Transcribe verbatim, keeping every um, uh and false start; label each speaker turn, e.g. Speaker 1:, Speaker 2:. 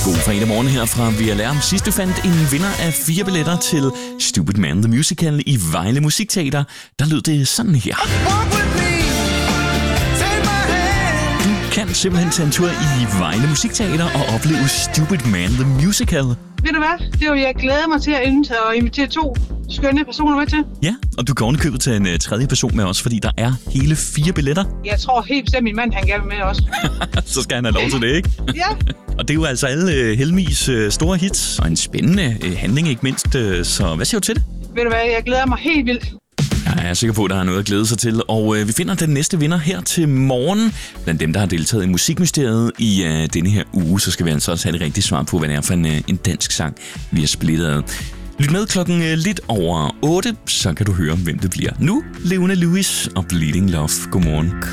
Speaker 1: God fredag morgen her fra V L R. Sidst du fandt en vinder af fire billetter til Stupid Man The Musical i Vejle Musikteater, der lød det sådan her. Du kan simpelthen tage en tur i Vejle Musikteater og opleve Stupid Man The Musical.
Speaker 2: Ved du hvad? Det vil jeg glæde mig til at indtage og invitere to skønne personer med til.
Speaker 1: Ja, og du kan ovenikøbet tage en uh, tredje person med os, fordi der er hele fire billetter.
Speaker 2: Jeg tror helt bestemt, min mand han gerne vil med også.
Speaker 1: Så skal han have lov til det, ikke?
Speaker 2: Ja.
Speaker 1: Og det er jo altså alle uh, Helmis uh, store hits, og en spændende uh, handling ikke mindst. Uh, så hvad siger du til det?
Speaker 2: Ved du hvad? Jeg glæder mig helt vildt.
Speaker 1: Jeg er sikker på, at der er noget at glæde sig til, og øh, vi finder den næste vinder her til morgen. Blandt dem, der har deltaget i Musikmysteriet i øh, denne her uge, så skal vi altså også have det rigtige svar på, hvad det er for en, øh, en dansk sang, vi har splittet. Lyt med klokken øh, lidt over otte, så kan du høre, hvem det bliver. Nu, Leona Lewis og Bleeding Love. Godmorgen.